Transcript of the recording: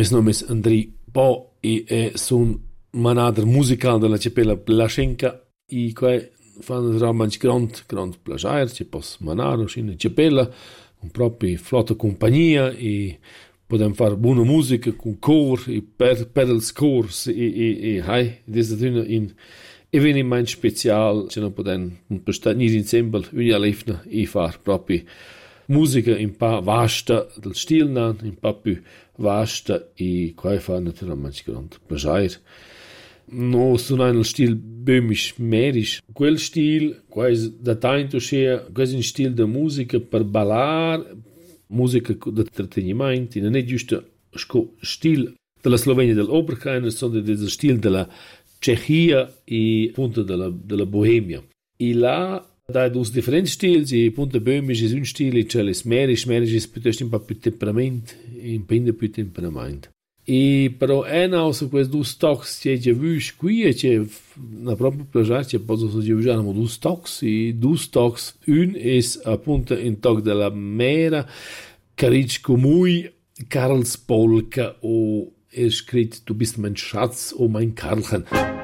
Mes nomes Andrei Bo e sun manader musical della Capella Plascenca e qua fanno veramente grand plagiare, ci posso manare in Capella con proprio flotta compagnia e podem fare buona musica con cor e per il scors e hai questo è un evenement special che non podem prestare insieme una lefna e fare proprio musica un po' vasta del stil un po' più vasta e qua fa naturalmente grande piacere. No sono nel stil böhmisch-mährisch. Quel stil, quasi da tanto c'è, quasi un stil di musica per ballare, musica di intrattenimento, non è giusto stil della Slovenia dell'Oberkreiner, sondern del stil della Cechia e appunto della Bohemia. E là da dos differenti stili, e appunto böhmisch è un stile, cioè mährisch è piuttosto un po' più temperamento, un po' più temperamento. E però è su questi due stocks che c'è visto qui e c'è una propria piacere che posso dire due stocks e due stocks un è appunto in tocco della mera Karicko Mui Karlspolka o è scritto du bist mein Schatz o mein Karlchen.